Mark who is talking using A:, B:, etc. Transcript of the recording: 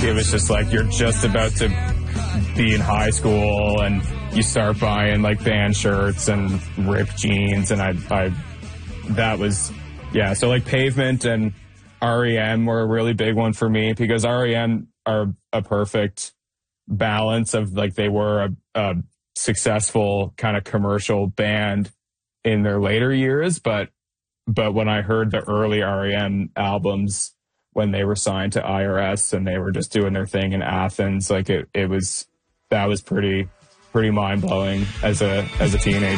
A: it was just like you're just about to be in high school and you start buying like band shirts and ripped jeans, and that was, yeah. So like Pavement and REM were a really big one for me, because REM are a perfect balance of like, they were a successful kind of commercial band in their later years, but when I heard the early REM albums when they were signed to IRS and they were just doing their thing in Athens, like that was pretty mind blowing as a teenager.